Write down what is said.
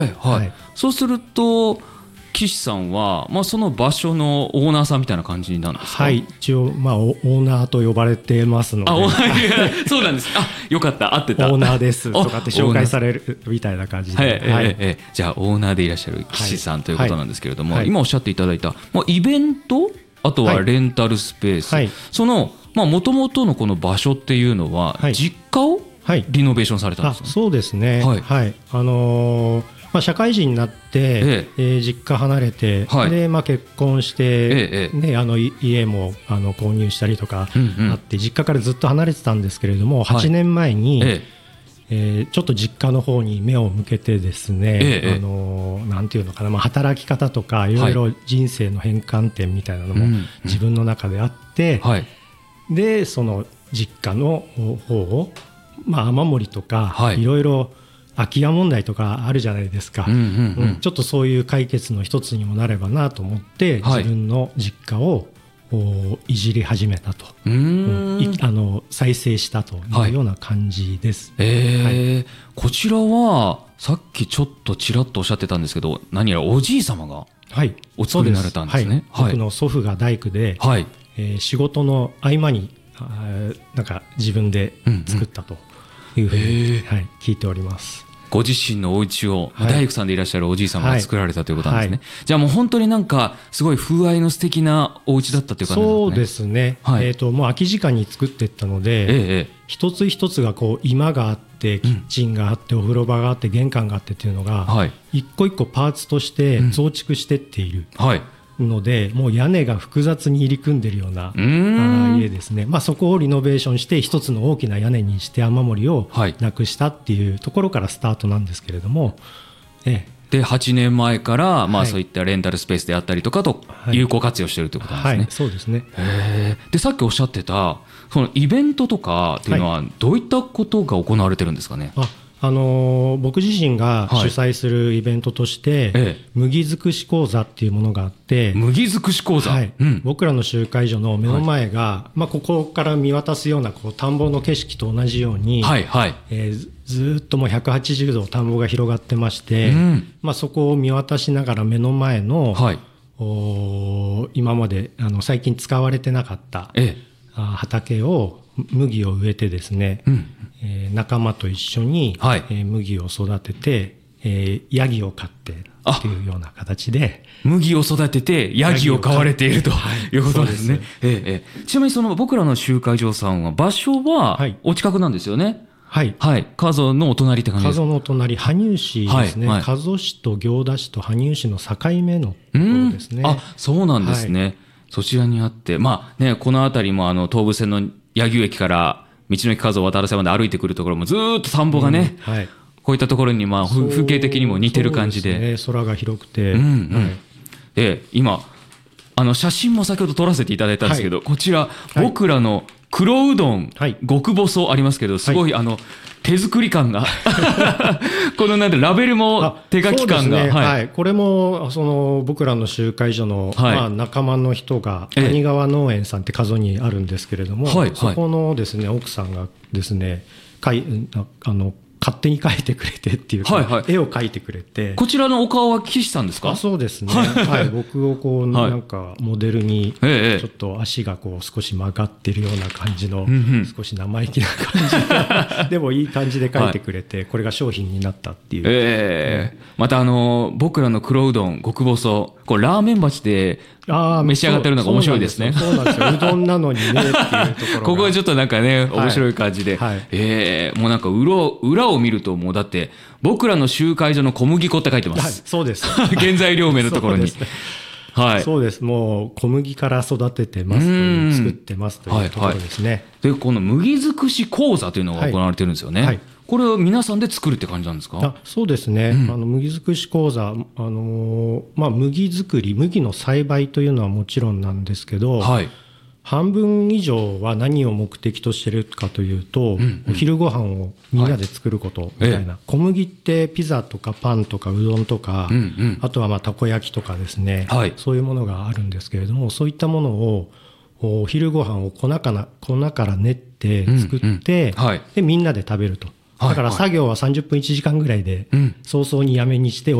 はい、そうすると岸さんは、その場所のオーナーさんみたいな感じなんですか？ はい、一応、オーナーと呼ばれてますので。 そうなんです。よかった、合ってた。 オーナーですとかって紹介されるみたいな感じで、 じゃあオーナーでいらっしゃる岸さんということなんですけれども、今おっしゃっていただいた、イベント、あとはレンタルスペース、そのもともとのこの場所っていうのは、実家をリノベーションされたんですか？ そうですね、社会人になって、実家離れて、で結婚して、家も購入したりとかあって、実家からずっと離れてたんですけれども、8年前に、ちょっと実家の方に目を向けてですね、なんていうのかな、働き方とかいろいろ人生の変換点みたいなのも自分の中であって、でその実家の方を、雨漏りとかいろいろ空き家問題とかあるじゃないですか。ちょっとそういう解決の一つにもなればなと思って、自分の実家をいじり始めたと、再生したというような感じです。 こちらはさっきちょっとちらっとおっしゃってたんですけど、何やらおじい様がお作りになられたんですね。 僕の祖父が大工で、仕事の合間になんか自分で作ったというふうに聞いております。 ご自身のお家を大工さんでいらっしゃるおじい様が作られたということなんですね。じゃあもう本当になんかすごい風合いの素敵なお家だったという感じですね。 そうですね、もう空き時間に作っていったので、一つ一つがこう居間があって、キッチンがあって、お風呂場があって、玄関があってっていうのが、一個一個パーツとして増築していっているので、もう屋根が複雑に入り組んでるような家ですね。そこをリノベーションして一つの大きな屋根にして雨漏りをなくしたっていうところからスタートなんですけれども、 で8年前から、そういったレンタルスペースであったりとかと有効活用しているということなんですね。 そうですね。 でさっきおっしゃってたそのイベントとかっていうのはどういったことが行われてるんですかね？ 僕自身が主催するイベントとして、麦尽くし講座っていうものがあって、麦尽くし講座、 僕らの集会所の目の前が、ここから見渡すようなこう田んぼの景色と同じように、ずっともう180度田んぼが広がってまして、そこを見渡しながら目の前の、今まで最近使われてなかった、畑を麦を植えてですね、仲間と一緒に、麦を育てて、ヤギを飼ってっていうような形で、 麦を育ててヤギを飼われているということですね。ちなみにその僕らの集会場さんは場所はお近くなんですよね。加須のお隣って感じですか？ 加須のお隣、羽生市ですね。加須市と行田市と羽生市の境目のところですね。 そうなんですね。そちらにあって、この辺りも東武線の柳生駅から道の駅加須を渡らせまで歩いてくるところもずっと田んぼがね、こういったところに風景的にも似てる感じで、 空が広くて、 で今写真も先ほど撮らせていただいたんですけど、こちら僕らの黒うどん、極細ありますけど、すごい手作り感がこのなんでラベルも手書き感が、 これもその僕らの集会所の、仲間の人が谷川農園さんって加須にあるんですけれども、そこのですね奥さんがですね勝手に描いてくれてっていうか、絵を描いてくれて。 こちらのお顔は岸さんですか？ そうですね。僕をこうなんかモデルにちょっと足がこう少し曲がってるような感じの、少し生意気な感じでもいい感じで描いてくれて、これが商品になったっていう。 また僕らの黒うどん極細、これラーメン鉢で召し上がってるのが面白いですね。 そうなんですよ。うどんなのにねっていうところここはちょっとなんかね面白い感じで、もうなんか裏を見ると、もうだって僕らの集会所の小麦粉って書いてます。 そうです。 原材料名のところに。 そうです。もう小麦から育ててますという、作ってますというところですね。 でこの麦尽くし講座というのが行われてるんですよね。これを皆さんで作るって感じなんですか？ そうですね。麦尽くし講座、麦作り、麦の栽培というのはもちろんなんですけど、半分以上は何を目的としてるかというと、お昼ご飯をみんなで作ることみたいな。小麦ってピザとかパンとかうどんとか、あとはたこ焼きとかですね、そういうものがあるんですけれども、そういったものをお昼ご飯を粉から練って作って、でみんなで食べると。 だから作業は30分1時間ぐらいで早々にやめにして